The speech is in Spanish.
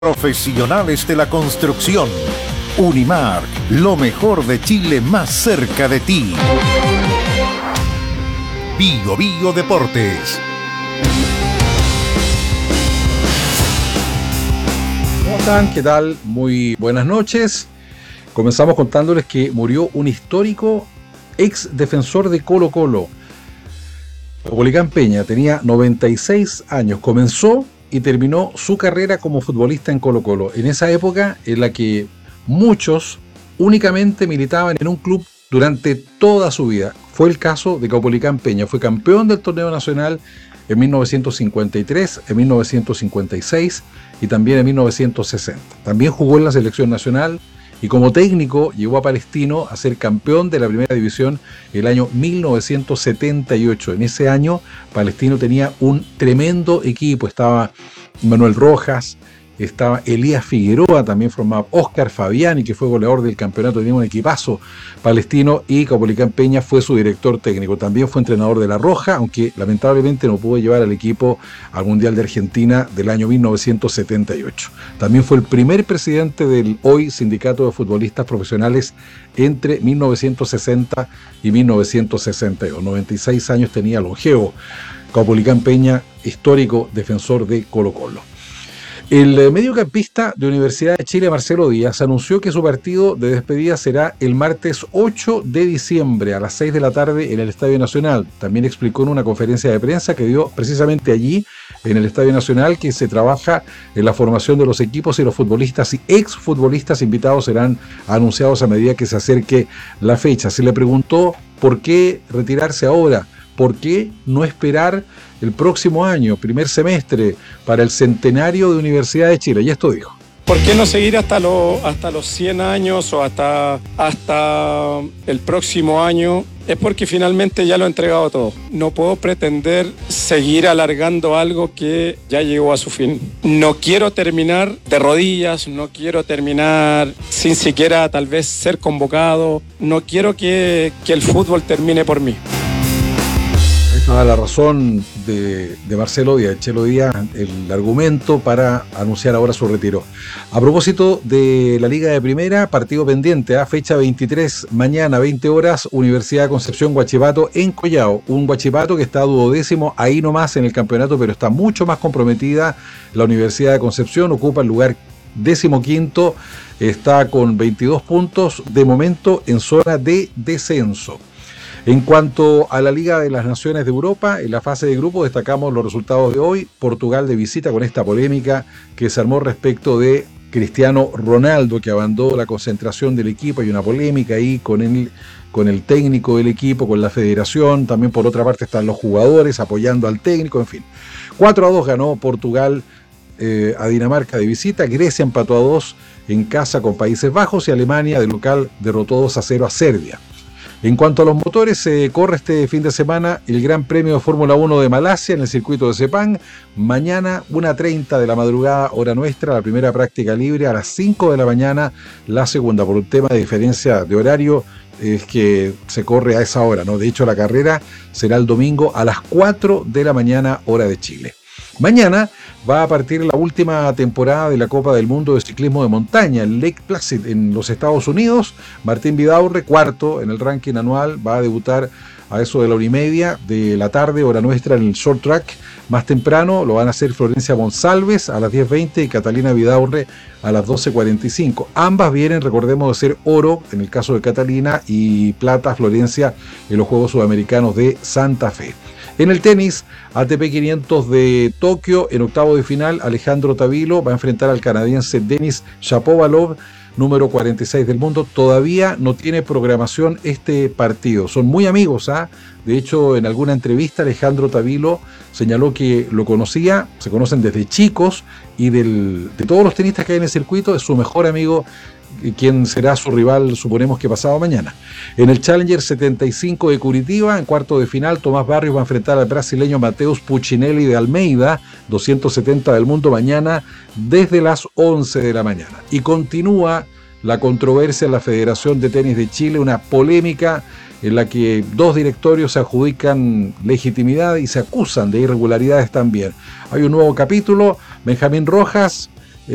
Profesionales de la construcción. Unimark, lo mejor de Chile más cerca de ti. Bio Bio Deportes. ¿Cómo están? ¿Qué tal? Muy buenas noches. Comenzamos contándoles que murió un histórico ex defensor de Colo-Colo. Caupolicán Peña tenía 96 años. Comenzó y terminó su carrera como futbolista en Colo-Colo, en esa época en la que muchos únicamente militaban en un club durante toda su vida. Fue el caso de Caupolicán Peña. Fue campeón del torneo nacional en 1953, en 1956 y también en 1960. También jugó en la selección nacional y como técnico llegó a Palestino a ser campeón de la primera división el año 1978. En ese año Palestino tenía un tremendo equipo. Estaba Manuel Rojas, estaba Elías Figueroa, también formaba Óscar Fabiani, que fue goleador del campeonato. Tenía un equipazo Palestino y Caupolicán Peña fue su director técnico. También fue entrenador de La Roja, aunque lamentablemente no pudo llevar al equipo al Mundial de Argentina del año 1978. También fue el primer presidente del hoy Sindicato de Futbolistas Profesionales entre 1960 y 1962. 96 años tenía longevo Caupolicán Peña, histórico defensor de Colo-Colo. El mediocampista de Universidad de Chile, Marcelo Díaz, anunció que su partido de despedida será el martes 8 de diciembre a las 6 de la tarde en el Estadio Nacional. También explicó en una conferencia de prensa que dio precisamente allí, en el Estadio Nacional, que se trabaja en la formación de los equipos y los futbolistas y exfutbolistas invitados serán anunciados a medida que se acerque la fecha. Se le preguntó por qué retirarse ahora. ¿Por qué no esperar el próximo año, primer semestre, para el centenario de Universidad de Chile? Y esto dijo. ¿Por qué no seguir hasta los 100 años o hasta el próximo año? Es porque finalmente ya lo he entregado todo. No puedo pretender seguir alargando algo que ya llegó a su fin. No quiero terminar de rodillas, no quiero terminar sin siquiera tal vez ser convocado. No quiero que el fútbol termine por mí. La razón de Marcelo Díaz, Chelo Díaz, el argumento para anunciar ahora su retiro. A propósito de la Liga de Primera, partido pendiente, fecha 23, mañana 20 horas, Universidad de Concepción Huachipato en Collao. Un Huachipato que está duodécimo ahí nomás en el campeonato, pero está mucho más comprometida. La Universidad de Concepción ocupa el lugar 15º, está con 22 puntos, de momento en zona de descenso. En cuanto a la Liga de las Naciones de Europa, en la fase de grupo destacamos los resultados de hoy. Portugal de visita con esta polémica que se armó respecto de Cristiano Ronaldo, que abandonó la concentración del equipo. Hay una polémica ahí con el técnico del equipo, con la federación. También por otra parte están los jugadores apoyando al técnico, en fin. 4-2 ganó Portugal a Dinamarca de visita. Grecia empató a 2 en casa con Países Bajos y Alemania de local derrotó 2-0 a Serbia. En cuanto a los motores, se corre este fin de semana el Gran Premio de Fórmula 1 de Malasia en el circuito de Sepang. Mañana, 1:30 de la madrugada, hora nuestra, la primera práctica libre. A las 5 de la mañana, la segunda. Por un tema de diferencia de horario, es que se corre a esa hora, ¿no? De hecho, la carrera será el domingo a las 4 de la mañana, hora de Chile. Mañana va a partir la última temporada de la Copa del Mundo de Ciclismo de Montaña, en Lake Placid, en los Estados Unidos. Martín Vidaurre, cuarto en el ranking anual, va a debutar a eso de la 1:30 de la tarde, hora nuestra, en el short track. Más temprano lo van a hacer Florencia Monsalves a las 10:20 y Catalina Vidaurre a las 12:45. Ambas vienen, recordemos, de ser oro en el caso de Catalina y plata, Florencia, en los Juegos Sudamericanos de Santa Fe. En el tenis, ATP 500 de Tokio, en octavo de final, Alejandro Tavilo va a enfrentar al canadiense Denis Shapovalov, número 46 del mundo. Todavía no tiene programación este partido. Son muy amigos, De hecho, en alguna entrevista, Alejandro Tavilo señaló que lo conocía, se conocen desde chicos, y de todos los tenistas que hay en el circuito, es su mejor amigo, quien será su rival, suponemos que pasado mañana. En el Challenger 75 de Curitiba, en cuarto de final, Tomás Barrios va a enfrentar al brasileño Mateus Puccinelli de Almeida, 270 del mundo, mañana desde las 11 de la mañana. Y continúa la controversia en la Federación de Tenis de Chile, una polémica en la que dos directorios se adjudican legitimidad y se acusan de irregularidades también. Hay un nuevo capítulo. Benjamín Rojas